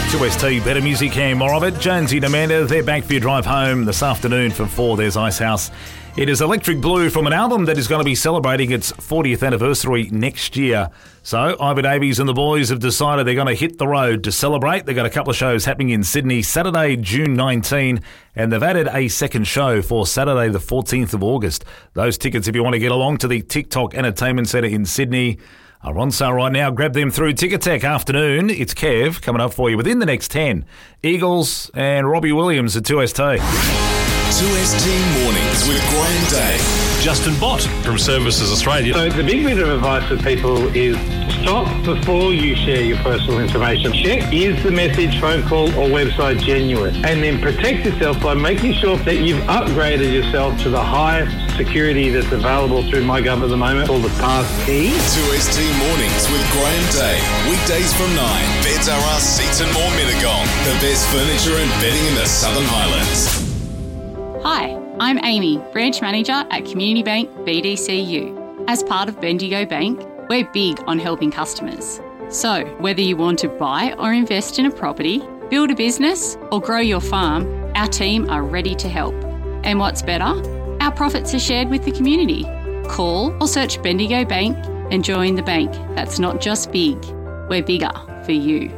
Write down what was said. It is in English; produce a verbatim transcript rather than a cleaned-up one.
two S T, better music and more of it. Jonesy and Amanda, they're back for your drive home this afternoon from four. There's Icehouse. It is Electric Blue from an album that is going to be celebrating its fortieth anniversary next year. So Ivan Davies and the boys have decided they're going to hit the road to celebrate. They've got a couple of shows happening in Sydney, Saturday, June nineteenth, and they've added a second show for Saturday, the fourteenth of August. Those tickets, if you want to get along to the TikTok Entertainment Centre in Sydney, are on sale right now. Grab them through Ticketek. Afternoon, it's Kev coming up for you within the next ten. Eagles and Robbie Williams at two S T. two S T Mornings with Graham Day. Justin Bott from Services Australia. So the big bit of advice for people is stop before you share your personal information. Check, is the message, phone call or website genuine? And then protect yourself by making sure that you've upgraded yourself to the highest security that's available through MyGov at the moment, called the Passkey. two S T Mornings with Graham Day. Weekdays from nine. Beds R Us, Seats and More Mittagong. The best furniture and bedding in the Southern Highlands. Hi, I'm Amy, Branch Manager at Community Bank B D C U. As part of Bendigo Bank, we're big on helping customers. So, whether you want to buy or invest in a property, build a business or grow your farm, our team are ready to help. And what's better? Our profits are shared with the community. Call or search Bendigo Bank and join the bank that's not just big, we're bigger for you.